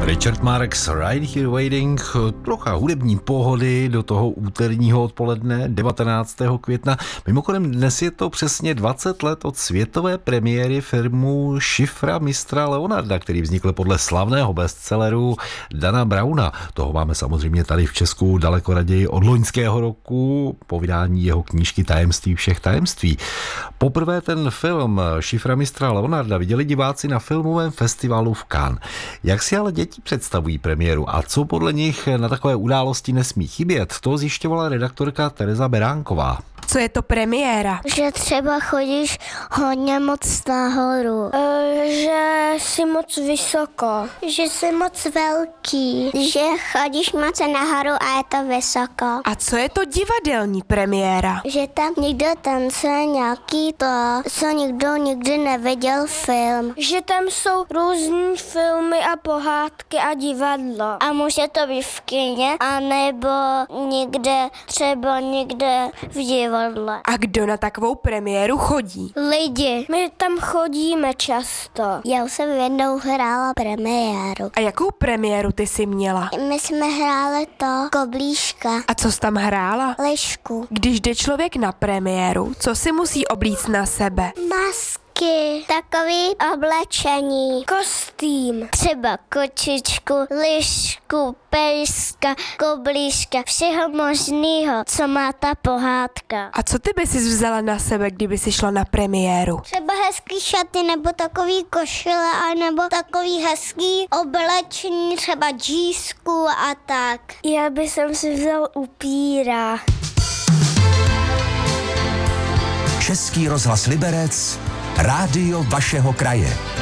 Richard Marx, Right Here Waiting, trocha hudební pohody do toho úterního odpoledne 19. května. Mimochodem dnes je to přesně 20 let od světové premiéry filmu Šifra mistra Leonarda, který vznikl podle slavného bestselleru Dana Browna. Toho máme samozřejmě tady v Česku daleko raději od loňského roku po vydání jeho knížky Tajemství všech tajemství. Poprvé ten film Šifra mistra Leonarda viděli diváci na filmovém festivalu v Cannes. Jak si ale děti představují premiéru a co podle nich na takové události nesmí chybět, to zjišťovala redaktorka Tereza Beránková. Co je to premiéra? Že třeba chodíš hodně moc nahoru. Že jsi moc vysoko. Že jsi moc velký. Že chodíš moc nahoru a je to vysoko. A co je to divadelní premiéra? Že tam někdo tancuje nějaký to, co nikdo nikdy neviděl film. Že tam jsou různý filmy a pohádky a divadlo. A může to být v kině, anebo někde v divadle. A kdo na takovou premiéru chodí? Lidi. My tam chodíme často. Já už jsem jednou hrála premiéru. A jakou premiéru ty jsi měla? My jsme hráli to Koblížka. A co jsi tam hrála? Lišku. Když jde člověk na premiéru, co si musí oblíct na sebe? Masky, takový oblečení, kostým, třeba kočičku, lišku, pejska, koblížka, všeho možného, co má ta pohádka. A co ty by si vzala na sebe, kdyby si šla na premiéru? Třeba hezký šaty, nebo takový košile, nebo takový hezký oblečení, třeba džísku a tak. Já bych si vzal upíra. Český rozhlas Liberec, rádio vašeho kraje.